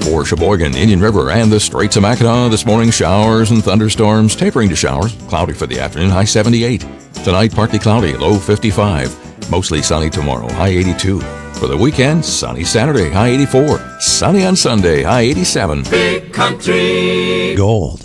For Sheboygan, Indian River, and the Straits of Mackinac, this morning showers and thunderstorms, tapering to showers. Cloudy for the afternoon, high 78. Tonight, partly cloudy, low 55. Mostly sunny tomorrow, high 82. For the weekend, sunny Saturday, high 84. Sunny on Sunday, high 87. Big Country Gold.